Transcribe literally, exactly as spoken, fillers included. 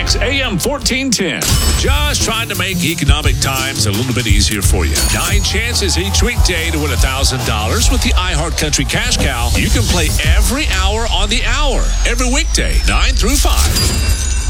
six, A M fourteen ten. Just trying to make economic times a little bit easier for you. Nine chances each weekday to win one thousand dollars with the iHeartCountry Cash Cow. You can play every hour on the hour, every weekday, nine through five.